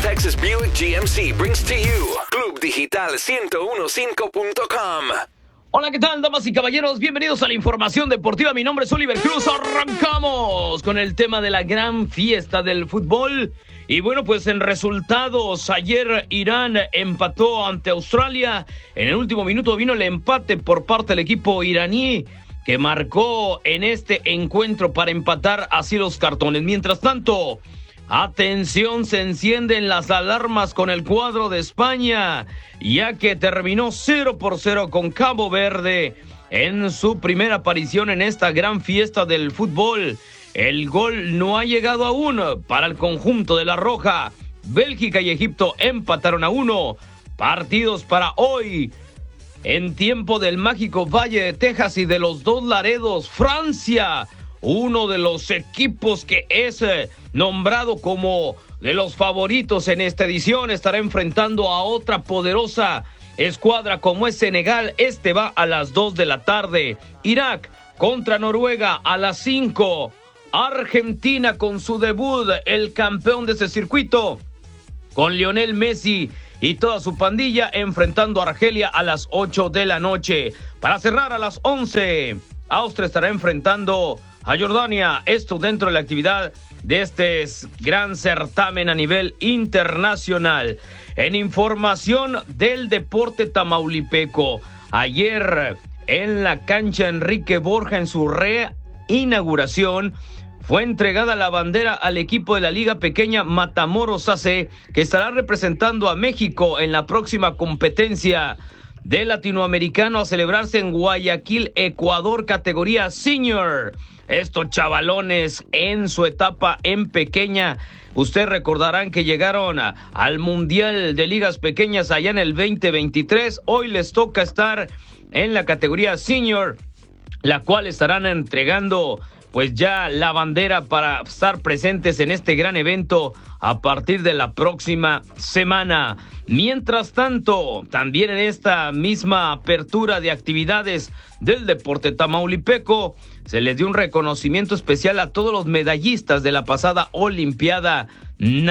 Texas Buick GMC brings to you Club Digital 1015.com. Hola, ¿qué tal, damas y caballeros? Bienvenidos a la información deportiva. Mi nombre es Oliver Cruz. Arrancamos con el tema de la gran fiesta del fútbol. Y bueno, pues en resultados, ayer Irán empató ante Australia. En el último minuto vino el empate por parte del equipo iraní, que marcó en este encuentro para empatar así los cartones. Mientras tanto, atención, se encienden las alarmas con el cuadro de España, ya que terminó 0-0 con Cabo Verde en su primera aparición en esta gran fiesta del fútbol. El gol no ha llegado aún para el conjunto de la Roja. Bélgica y Egipto empataron a 1. Partidos para hoy. En tiempo del mágico Valle de Texas y de los dos Laredos, Francia, uno de los equipos que es nombrado como de los favoritos en esta edición, estará enfrentando a otra poderosa escuadra como es Senegal. Este va a las 2 de la tarde. Irak contra Noruega a las 5. Argentina con su debut, el campeón de ese circuito, con Lionel Messi y toda su pandilla, enfrentando a Argelia a las 8 de la noche. Para cerrar a las 11, Austria estará enfrentando a Jordania. Esto dentro de la actividad de este gran certamen a nivel internacional. En información del deporte tamaulipeco, ayer en la cancha Enrique Borja, en su reinauguración, fue entregada la bandera al equipo de la Liga Pequeña Matamoros AC, que estará representando a México en la próxima competencia de latinoamericano a celebrarse en Guayaquil, Ecuador, categoría senior. Estos chavalones en su etapa en pequeña, ustedes recordarán que llegaron al Mundial de Ligas Pequeñas allá en el 2023. Hoy les toca estar en la categoría senior, la cual estarán entregando pues ya la bandera para estar presentes en este gran evento a partir de la próxima semana. Mientras tanto, también en esta misma apertura de actividades del deporte tamaulipeco, se les dio un reconocimiento especial a todos los medallistas de la pasada Olimpiada